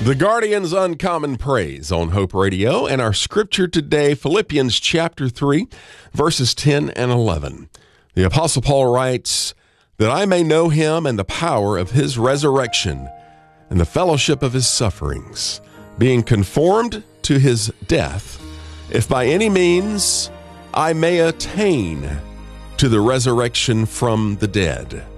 The Guardian's Uncommon Praise on Hope Radio, and our scripture today, Philippians chapter 3, verses 10 and 11. The Apostle Paul writes, "That I may know him and the power of his resurrection and the fellowship of his sufferings, being conformed to his death, if by any means I may attain to the resurrection from the dead."